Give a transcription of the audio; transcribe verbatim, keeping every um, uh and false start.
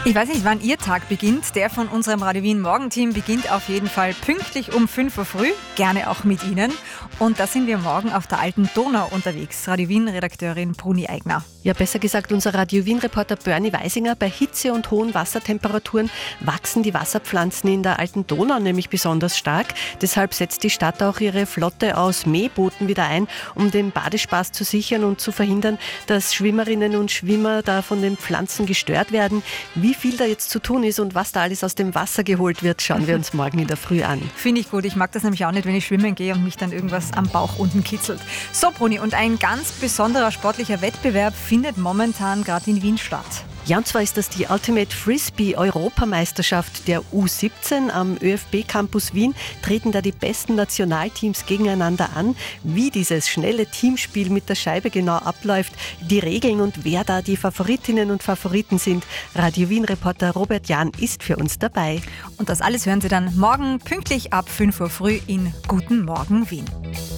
Ich weiß nicht, wann Ihr Tag beginnt. Der von unserem Radio Wien Morgenteam beginnt auf jeden Fall pünktlich um fünf Uhr früh. Gerne auch mit Ihnen. Und da sind wir morgen auf der Alten Donau unterwegs. Radio Wien-Redakteurin Bruni Eigner. Ja, besser gesagt unser Radio Wien-Reporter Bernie Weisinger. Bei Hitze und hohen Wassertemperaturen wachsen die Wasserpflanzen in der Alten Donau nämlich besonders stark. Deshalb setzt die Stadt auch ihre Flotte aus Mähbooten wieder ein, um den Badespaß zu sichern und zu verhindern, dass Schwimmerinnen und Schwimmer da von den Pflanzen gestört werden. Wie viel da jetzt zu tun ist und was da alles aus dem Wasser geholt wird, schauen wir uns morgen in der Früh an. Finde ich gut. Ich mag das nämlich auch nicht, wenn ich schwimmen gehe und mich dann irgendwas am Bauch unten kitzelt. So, Bruni, und ein ganz besonderer sportlicher Wettbewerb findet momentan gerade in Wien statt. Ja, und zwar ist das die Ultimate Frisbee Europameisterschaft der U siebzehn. Am ÖFB Campus Wien treten da die besten Nationalteams gegeneinander an. Wie dieses schnelle Teamspiel mit der Scheibe genau abläuft, die Regeln und wer da die Favoritinnen und Favoriten sind. Radio Wien-Reporter Robert Jahn ist für uns dabei. Und das alles hören Sie dann morgen pünktlich ab fünf Uhr früh in Guten Morgen Wien.